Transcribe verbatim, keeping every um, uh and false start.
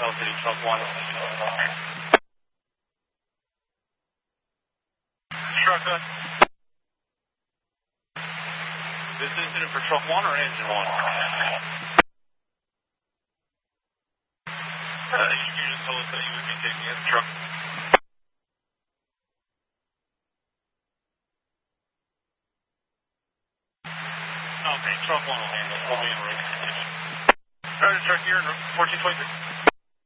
South City, truck one. Truck, uh, this incident for truck one or engine one? Uh, you, you just told us that you would be taking it, truck. Okay, truck one will handle it. We'll be in route. Alright, truck here in fourteen twenty-six.